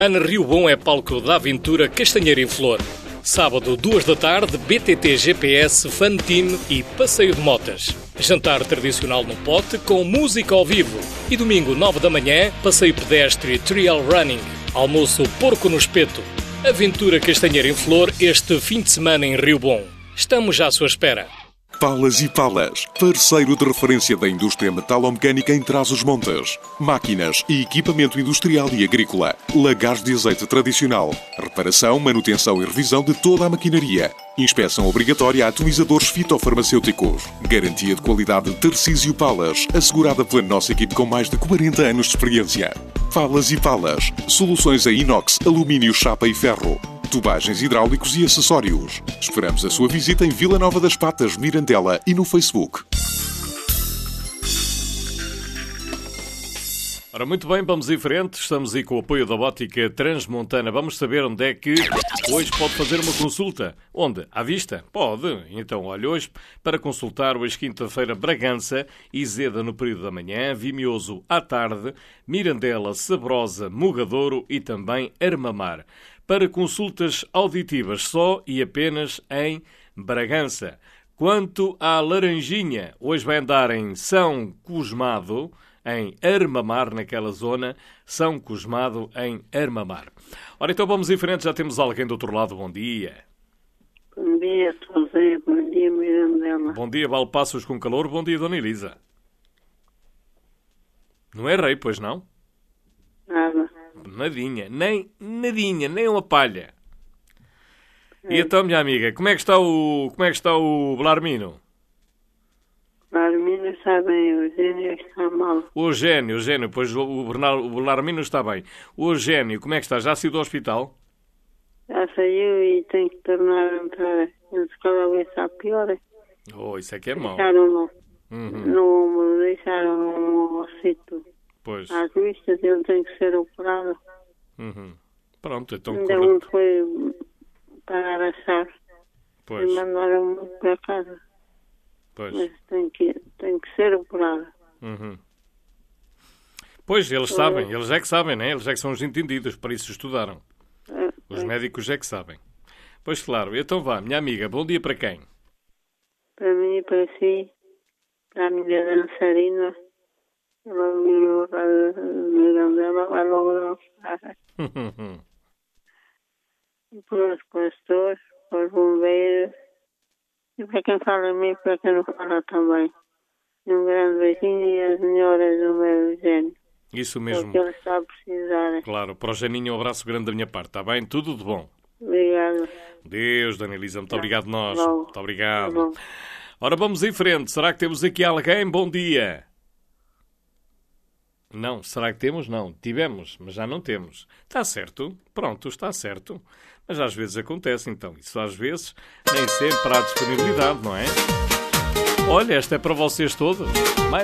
Ana Rio Bom é palco da aventura Castanheira em Flor. Sábado, 2 da tarde, BTT GPS, Fun Team e passeio de motas. Jantar tradicional no pote com música ao vivo. E domingo, 9 da manhã, passeio pedestre Trail Running. Almoço porco no espeto. Aventura Castanheira em Flor este fim de semana em Rio Bom. Estamos já à sua espera. Palas e Palas, parceiro de referência da indústria metalomecânica em Trás-os-Montes. Máquinas e equipamento industrial e agrícola. Lagares de azeite tradicional. Reparação, manutenção e revisão de toda a maquinaria. Inspeção obrigatória a atomizadores fitofarmacêuticos. Garantia de qualidade Tarcísio Palas, assegurada pela nossa equipe com mais de 40 anos de experiência. Palas e Palas, soluções em inox, alumínio, chapa e ferro. Tubagens hidráulicos e acessórios. Esperamos a sua visita em Vila Nova das Patas, Mirandela e no Facebook. Ora, muito bem, vamos em frente. Estamos aí com o apoio da Ótica Transmontana. Vamos saber onde é que hoje pode fazer uma consulta. Onde? À vista? Pode. Então, olha, hoje, para consultar, hoje quinta-feira, Bragança, Izeda no período da manhã, Vimioso à tarde, Mirandela, Sabrosa, Mugadouro e também Armamar. Para consultas auditivas só e apenas em Bragança. Quanto à Laranjinha, hoje vai andar em São Cosmado, em Armamar, naquela zona, São Cosmado, em Armamar. Ora, então vamos em frente, já temos alguém do outro lado. Bom dia. Bom dia, José. Bom dia, Mirandela. Bom dia, Valpassos com calor. Bom dia, Dona Elisa. Não é rei, pois não? Nada. Nadinha, nem uma palha. E então, minha amiga, como é que está o Belarmino? Belarmino está bem, o Eugênio está mal. O Eugênio, pois o Belarmino está bem. O Eugênio, como é que está? Já saiu do hospital? Já saiu e tem que tornar a entrar. Ele cada vez está pior. Oh, isso é que é mau. Deixaram no ombro, deixaram no ossito. Pois. Às vistas ele tem que ser operado. Pronto, então... Ainda não foi pagar a chave. Pois. E mandaram-me para casa. Pois. Mas tem que ser operado. Pois, eles sabem, eles é que sabem, né? Eles é que são os entendidos, para isso estudaram. Os médicos é que sabem. Pois claro, então vá, minha amiga, bom dia para quem? Para mim e para si, para a minha dançarina, ela virou a Mirandela, vai logo dançar. E para os pastores, para os bombeiros, e para quem fala em mim, para quem não fala também. Um grande beijinho e as melhoras do meu Eugênio. Isso mesmo. É o que ele está a precisar. Claro, para o Janinho um abraço grande da minha parte, está bem? Tudo de bom. Obrigada. Deus, Dona Elisa, muito obrigado nós. Bom. Muito obrigado. Bom. Ora, vamos em frente. Será que temos aqui alguém? Bom dia. Não, será que temos? Não, tivemos, mas já não temos. Está certo, pronto, está certo. Mas às vezes acontece, então. Isso às vezes nem sempre há disponibilidade, não é? Olha, esta é para vocês todos.